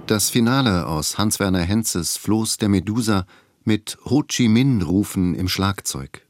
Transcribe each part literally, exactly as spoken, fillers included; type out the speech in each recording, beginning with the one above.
Das Finale aus Hans-Werner Henzes Floß der Medusa mit Ho Chi Minh-Rufen im Schlagzeug.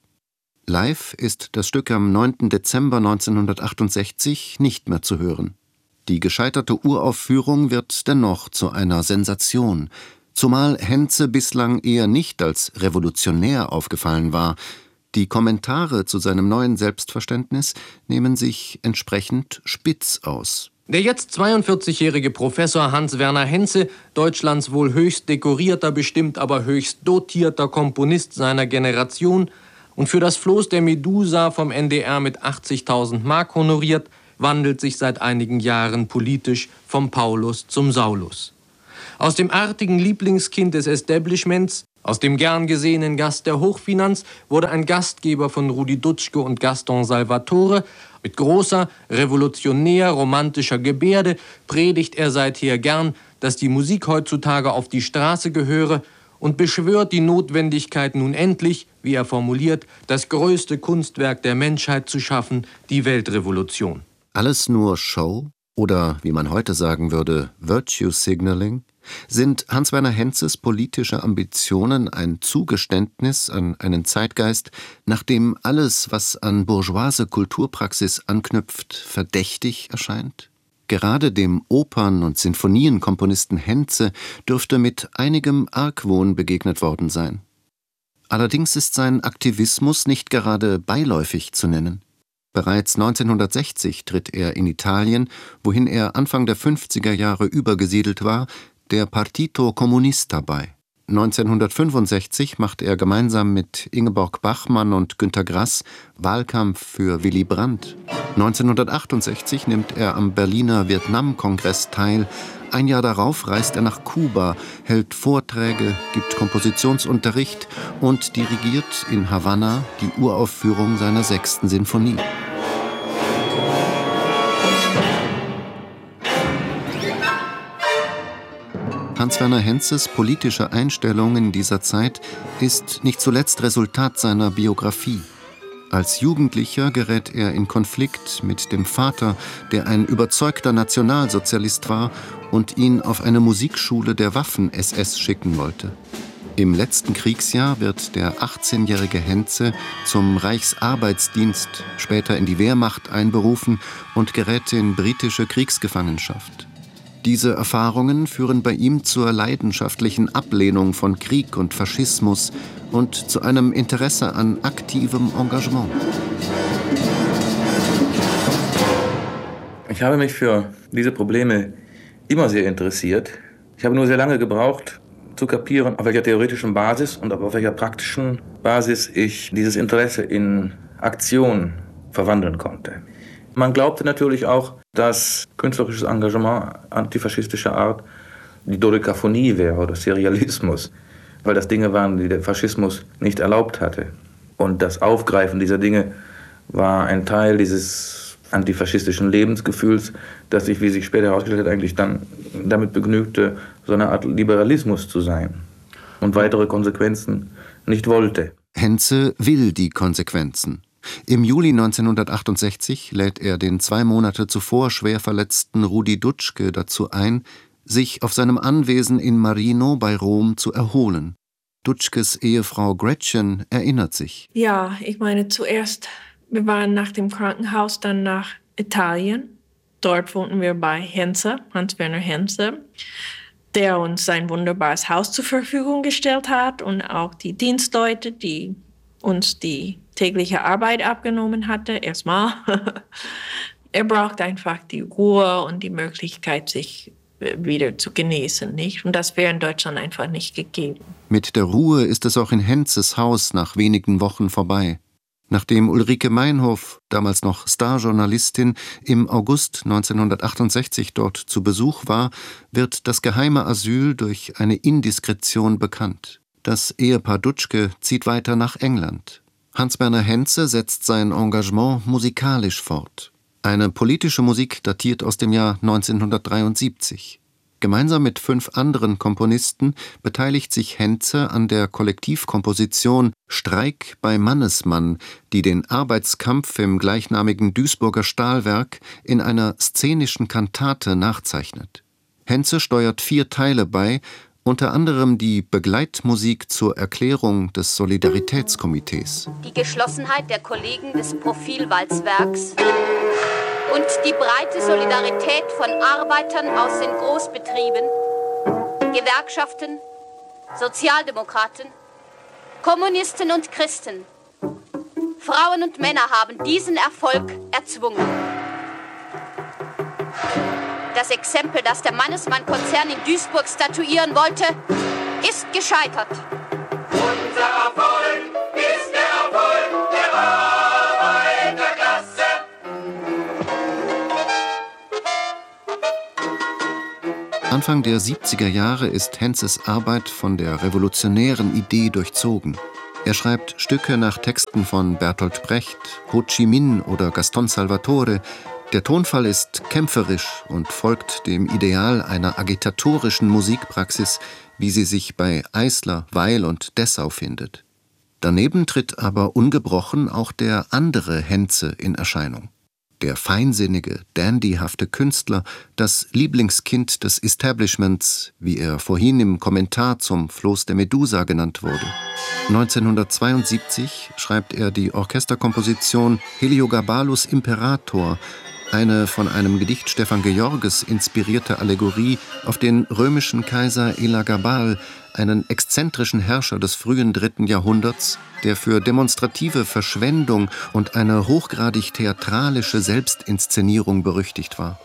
Live ist das Stück am neunten Dezember neunzehnhundertachtundsechzig nicht mehr zu hören. Die gescheiterte Uraufführung wird dennoch zu einer Sensation, zumal Henze bislang eher nicht als revolutionär aufgefallen war. Die Kommentare zu seinem neuen Selbstverständnis nehmen sich entsprechend spitz aus. Der jetzt zweiundvierzigjährige Professor Hans-Werner Henze, Deutschlands wohl höchst dekorierter, bestimmt aber höchst dotierter Komponist seiner Generation und für das Floß der Medusa vom N D R mit achtzigtausend Mark honoriert, wandelt sich seit einigen Jahren politisch vom Paulus zum Saulus. Aus dem artigen Lieblingskind des Establishments, aus dem gern gesehenen Gast der Hochfinanz, wurde ein Gastgeber von Rudi Dutschke und Gaston Salvatore. Mit großer, revolutionär-romantischer Gebärde predigt er seither gern, dass die Musik heutzutage auf die Straße gehöre und beschwört die Notwendigkeit, nun endlich, wie er formuliert, das größte Kunstwerk der Menschheit zu schaffen, die Weltrevolution. Alles nur Show oder, wie man heute sagen würde, Virtue Signaling? Sind Hans-Werner Henzes politische Ambitionen ein Zugeständnis an einen Zeitgeist, nach dem alles, was an bourgeoise Kulturpraxis anknüpft, verdächtig erscheint? Gerade dem Opern- und Sinfonienkomponisten Henze dürfte mit einigem Argwohn begegnet worden sein. Allerdings ist sein Aktivismus nicht gerade beiläufig zu nennen. Bereits neunzehnhundertsechzig tritt er in Italien, wohin er Anfang der fünfziger Jahre übergesiedelt war, der Partito Comunista bei. neunzehnhundertfünfundsechzig macht er gemeinsam mit Ingeborg Bachmann und Günter Grass Wahlkampf für Willy Brandt. neunzehnhundertachtundsechzig nimmt er am Berliner Vietnam-Kongress teil. Ein Jahr darauf reist er nach Kuba, hält Vorträge, gibt Kompositionsunterricht und dirigiert in Havanna die Uraufführung seiner sechsten Sinfonie. Hans-Werner Henzes politische Einstellung in dieser Zeit ist nicht zuletzt Resultat seiner Biografie. Als Jugendlicher gerät er in Konflikt mit dem Vater, der ein überzeugter Nationalsozialist war und ihn auf eine Musikschule der Waffen-S S schicken wollte. Im letzten Kriegsjahr wird der achtzehnjährige Henze zum Reichsarbeitsdienst, später in die Wehrmacht einberufen und gerät in britische Kriegsgefangenschaft. Diese Erfahrungen führen bei ihm zur leidenschaftlichen Ablehnung von Krieg und Faschismus und zu einem Interesse an aktivem Engagement. Ich habe mich für diese Probleme immer sehr interessiert. Ich habe nur sehr lange gebraucht, zu kapieren, auf welcher theoretischen Basis und auf welcher praktischen Basis ich dieses Interesse in Aktion verwandeln konnte. Man glaubte natürlich auch, dass künstlerisches Engagement antifaschistischer Art die Dodekaphonie wäre oder Serialismus, weil das Dinge waren, die der Faschismus nicht erlaubt hatte. Und das Aufgreifen dieser Dinge war ein Teil dieses antifaschistischen Lebensgefühls, das sich, wie sich später herausgestellt hat, eigentlich dann damit begnügte, so eine Art Liberalismus zu sein und weitere Konsequenzen nicht wollte. Henze will die Konsequenzen. Im Juli neunzehnhundertachtundsechzig lädt er den zwei Monate zuvor schwer verletzten Rudi Dutschke dazu ein, sich auf seinem Anwesen in Marino bei Rom zu erholen. Dutschkes Ehefrau Gretchen erinnert sich. Ja, ich meine, zuerst, wir waren nach dem Krankenhaus, dann nach Italien. Dort wohnten wir bei Henze, Hans-Werner Henze, der uns sein wunderbares Haus zur Verfügung gestellt hat und auch die Dienstleute, die uns die tägliche Arbeit abgenommen hatte, erstmal. Er braucht einfach die Ruhe und die Möglichkeit, sich wieder zu genießen, nicht? Und das wäre in Deutschland einfach nicht gegeben. Mit der Ruhe ist es auch in Henzes Haus nach wenigen Wochen vorbei. Nachdem Ulrike Meinhof, damals noch Starjournalistin, im August neunzehnhundertachtundsechzig dort zu Besuch war, wird das geheime Asyl durch eine Indiskretion bekannt. Das Ehepaar Dutschke zieht weiter nach England. Hans-Werner Henze setzt sein Engagement musikalisch fort. Eine politische Musik datiert aus dem Jahr neunzehnhundertdreiundsiebzig. Gemeinsam mit fünf anderen Komponisten beteiligt sich Henze an der Kollektivkomposition »Streik bei Mannesmann«, die den Arbeitskampf im gleichnamigen Duisburger Stahlwerk in einer szenischen Kantate nachzeichnet. Henze steuert vier Teile bei, unter anderem die Begleitmusik zur Erklärung des Solidaritätskomitees. Die Geschlossenheit der Kollegen des Profilwalzwerks und die breite Solidarität von Arbeitern aus den Großbetrieben, Gewerkschaften, Sozialdemokraten, Kommunisten und Christen. Frauen und Männer haben diesen Erfolg erzwungen. Das Exempel, das der Mannesmann-Konzern in Duisburg statuieren wollte, ist gescheitert. Unser Erfolg ist der Erfolg der Arbeiterklasse. Anfang der siebziger Jahre ist Henzes Arbeit von der revolutionären Idee durchzogen. Er schreibt Stücke nach Texten von Bertolt Brecht, Ho Chi Minh oder Gaston Salvatore. Der Tonfall ist kämpferisch und folgt dem Ideal einer agitatorischen Musikpraxis, wie sie sich bei Eisler, Weil und Dessau findet. Daneben tritt aber ungebrochen auch der andere Henze in Erscheinung. Der feinsinnige, dandyhafte Künstler, das Lieblingskind des Establishments, wie er vorhin im Kommentar zum Floß der Medusa genannt wurde. neunzehnhundertzweiundsiebzig schreibt er die Orchesterkomposition Heliogabalus Imperator, eine von einem Gedicht Stefan Georges inspirierte Allegorie auf den römischen Kaiser Elagabal, einen exzentrischen Herrscher des frühen dritten Jahrhunderts, der für demonstrative Verschwendung und eine hochgradig theatralische Selbstinszenierung berüchtigt war.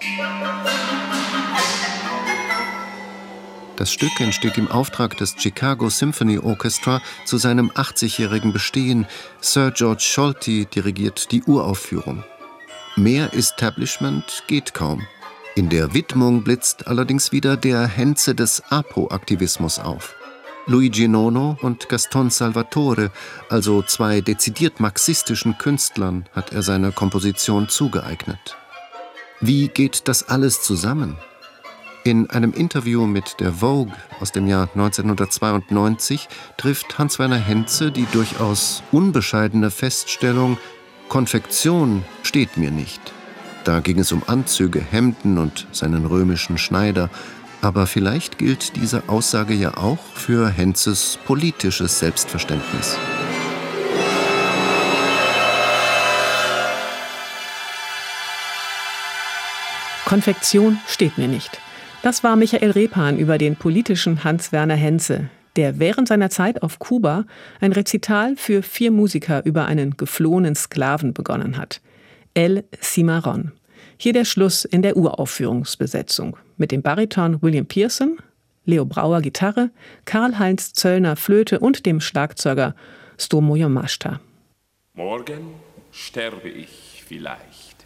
Das Stück entsteht im Auftrag des Chicago Symphony Orchestra zu seinem achtzigjährigen Bestehen. Sir George Scholti dirigiert die Uraufführung. Mehr Establishment geht kaum. In der Widmung blitzt allerdings wieder der Henze des Apo-Aktivismus auf. Luigi Nono und Gaston Salvatore, also zwei dezidiert marxistischen Künstlern, hat er seine Komposition zugeeignet. Wie geht das alles zusammen? In einem Interview mit der Vogue aus dem Jahr neunzehnhundertzweiundneunzig trifft Hans-Werner Henze die durchaus unbescheidene Feststellung: Konfektion steht mir nicht. Da ging es um Anzüge, Hemden und seinen römischen Schneider. Aber vielleicht gilt diese Aussage ja auch für Henzes politisches Selbstverständnis. Konfektion steht mir nicht. Das war Michael Repan über den politischen Hans-Werner Henze, der während seiner Zeit auf Kuba ein Rezital für vier Musiker über einen geflohenen Sklaven begonnen hat. El Cimarron. Hier der Schluss in der Uraufführungsbesetzung mit dem Bariton William Pearson, Leo Brauer Gitarre, Karl-Heinz Zöllner Flöte und dem Schlagzeuger Stomo Yamashita. Morgen sterbe ich vielleicht.